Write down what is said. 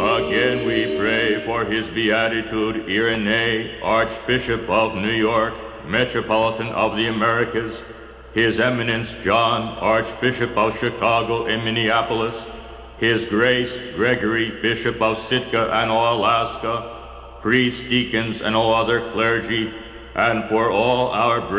Again we pray for His Beatitude Irenee, Archbishop of New York, Metropolitan of the Americas, His Eminence John, Archbishop of Chicago and Minneapolis, His Grace Gregory, Bishop of Sitka and Alaska, priests, deacons, and all other clergy, and for all our